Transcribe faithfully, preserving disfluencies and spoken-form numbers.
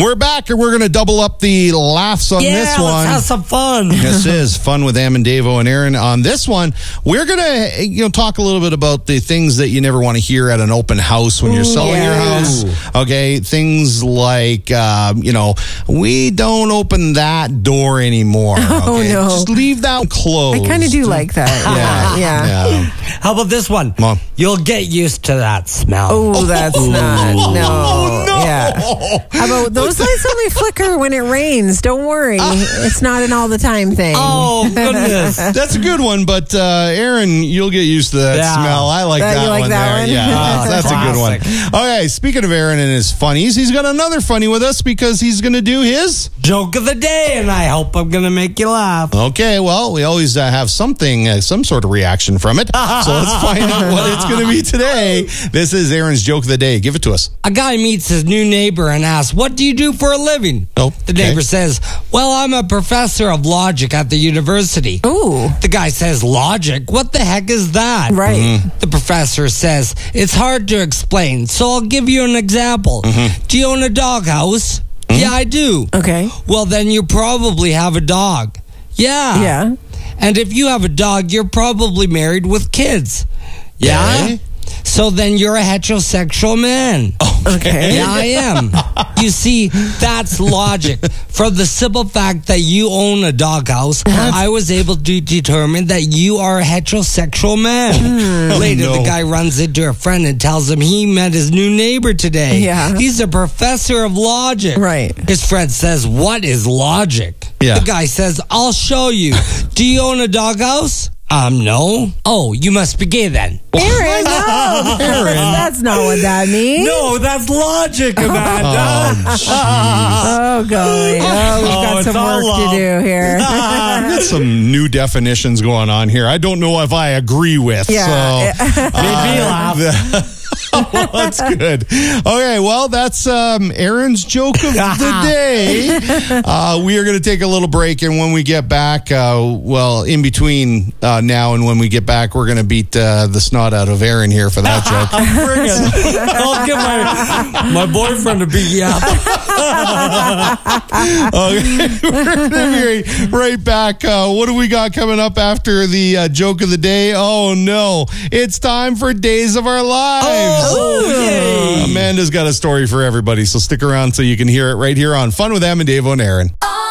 We're back, and we're going to double up the laughs on yeah, this one. let's have some fun. This is Fun with Am and Davo and Aaron. On this one, we're going to you know talk a little bit about the things that you never want to hear at an open house when you're selling yeah. your house. Okay, things like, um, you know, we don't open that door anymore. Oh, okay? no. Just leave that closed. I kind of do like that. Yeah. Yeah. yeah. How about this one? Mom. You'll get used to that smell. Oh, that's not. No. Oh, no. Yeah. How about those lights only flicker when it rains? Don't worry. It's not an all the time thing. Oh, goodness. That's a good one, but uh, Aaron, you'll get used to that Yeah. smell. I like Uh, that you like one that there. one? Yeah, Oh, that's a good one. classic. Okay, speaking of Aaron and his funnies, he's got another funny with us because he's going to do his. Joke of the day, and I hope I'm going to make you laugh. Okay, well, we always uh, have something, uh, some sort of reaction from it. So let's find out what it's going to be today. This is Aaron's joke of the day. Give it to us. A guy meets his new neighbor and asks, "What do you do for a living?" Oh, The okay. neighbor says, "Well, I'm a professor of logic at the university." Ooh. The guy says, "Logic? What the heck is that?" Right. Mm-hmm. The professor says, "It's hard to explain, so I'll give you an example. Mm-hmm. Do you own a doghouse?" "Yeah, I do." Okay. "Well, then you probably have a dog." "Yeah." Yeah. "And if you have a dog, you're probably married with kids." "Yeah." Okay. "So then you're a heterosexual man." Okay. "Yeah, I am." You see, that's logic. For the simple fact that you own a doghouse, I was able to determine that you are a heterosexual man. Later, Oh, no. the guy runs into a friend and tells him he met his new neighbor today. Yeah. He's a professor of logic. Right. His friend says, "What is logic?" Yeah. The guy says, "I'll show you." "Do you own a doghouse?" Um, no. "Oh, you must be gay then." Aaron, no. Aaron. That's not what that means. No, that's logic, Amanda. Oh, jeez. Oh, golly. Oh, we've Oh, got it's some all work love. to do here. I've got some new definitions going on here. I don't know if I agree with. Yeah. So, Made me laugh. well, that's good. Okay, well, that's um, Aaron's joke of the day. Uh, we are going to take a little break, and when we get back, uh, well, in between uh, now and when we get back, we're going to beat uh, the snot out of Aaron here for that joke. Bring it. I'll get my, my boyfriend to beat you up. Okay, we're going to be right back. Uh, what do we got coming up after the uh, joke of the day? Oh, no. It's time for Days of Our Lives. Oh, yay. Amanda's got a story for everybody, so stick around so you can hear it right here on Fun with Am and Davo and Aaron.